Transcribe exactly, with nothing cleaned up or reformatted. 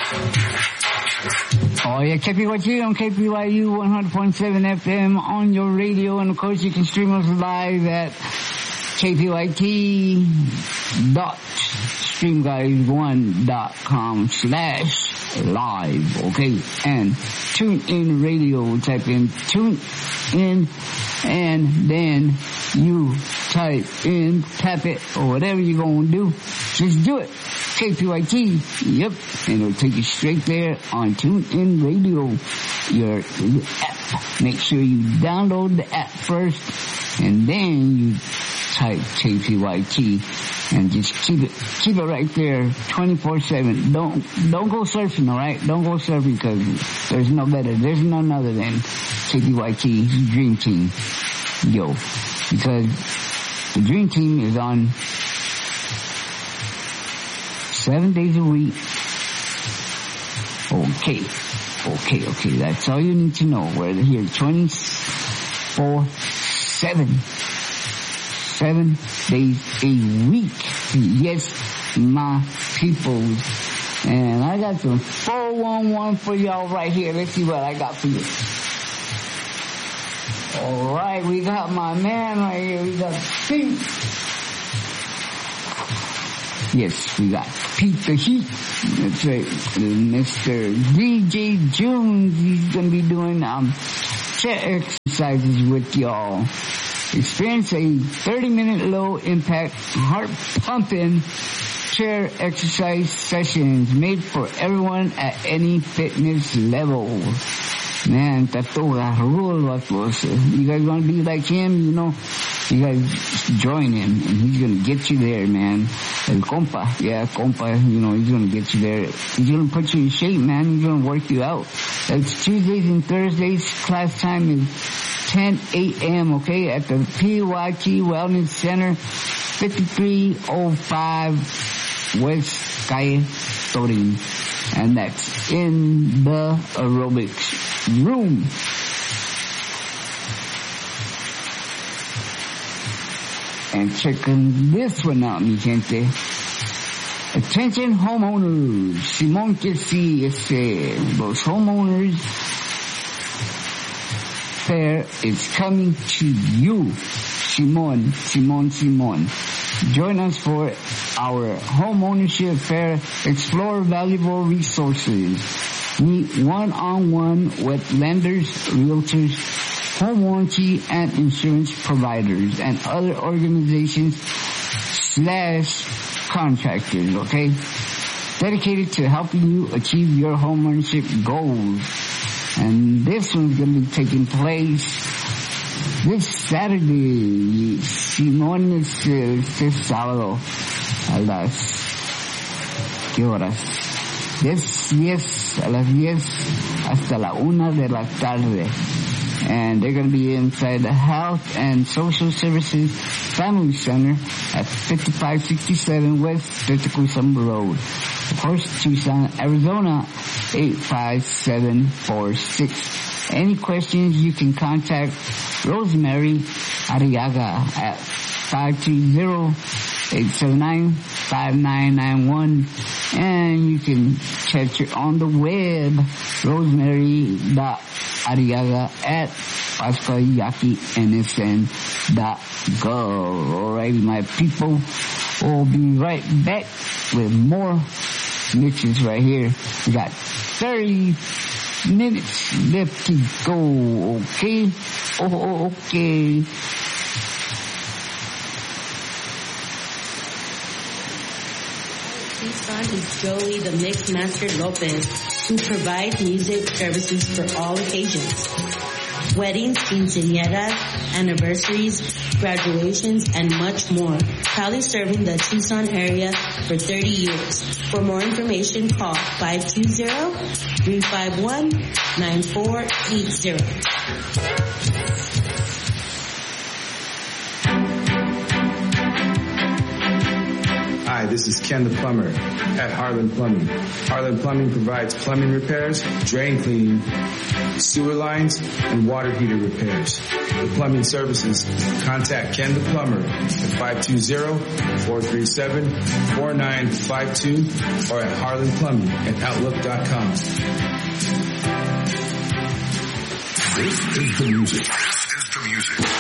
Oh yeah, K P Y T on K P Y U one hundred point seven F M on your radio, and of course you can stream us live at K P Y T dot streamguys one dot com slash live, okay? And tune in radio, type in tune in, and then you type in, tap it, or whatever you're gonna do, just do it. K P Y T, yep, and it'll take you straight there on TuneIn Radio, your, your app. Make sure you download the app first, and then you type K P Y T, and just keep it, keep it right there, twenty-four seven. Don't, don't go surfing, alright? Don't go surfing, because there's no better, there's none other than K P Y T Dream Team, yo, because the Dream Team is on seven days a week. Okay. Okay, okay. That's all you need to know. We're here twenty-four seven. Seven days a week. Yes, my peoples. And I got some four one one for y'all right here. Let's see what I got for you. Alright, we got my man right here. We got Pete. Yes, we got Pete the Heat. That's right. Mister D J Jones. He's going to be doing um chair exercises with y'all. Experience a thirty minute low impact heart pumping chair exercise sessions made for everyone at any fitness level. Man, that's all I rule. You guys want to be like him, you know? You guys join him, and he's gonna get you there, man. El compa, yeah, compa, you know, he's gonna get you there. He's gonna put you in shape, man. He's gonna work you out. It's Tuesdays and Thursdays. Class time is ten a.m., okay, at the P Y T Wellness Center, fifty-three oh five West Calle Torin. And that's in the aerobics room. And checking this one out, mi gente. Attention homeowners. Simón que sí, ese, los homeowners fair is coming to you. Simón, Simón, Simón. Join us for our home ownership fair. Explore valuable resources. Meet one-on-one with lenders, realtors, home warranty and insurance providers, and other organizations slash contractors, okay? Dedicated to helping you achieve your home ownership goals. And this one's going to be taking place this Saturday. Simón, es este sábado a las, ¿qué horas? diez, diez, a las diez hasta la una de la tarde. And they're going to be inside the Health and Social Services Family Center at fifty-five sixty-seven West Tetacuisum Road. Of course, Tucson, Arizona, eight five seven four six. Any questions, you can contact Rosemary Arriaga at five two zero, eight seven nine, five nine nine one. And you can catch her on the web, rosemary.arriaga at pascuayaquinSN dot gov. Alrighty, my people. We'll be right back with more mixes right here. We got thirty minutes left to go. Okay? Oh, okay. Tucson is Joey the Mix Master Lopez, who provides music services for all occasions. Weddings, quinceañeras, anniversaries, graduations, and much more. Proudly serving the Tucson area for thirty years. For more information, call five two zero, three five one, nine four eight zero. Hi, this is Ken the Plumber at Harlan Plumbing. Harlan Plumbing provides plumbing repairs, drain cleaning, sewer lines, and water heater repairs. For plumbing services, contact Ken the Plumber at five two zero, four three seven, four nine five two or at harlan plumbing at outlook dot com. This is the music. This is the music.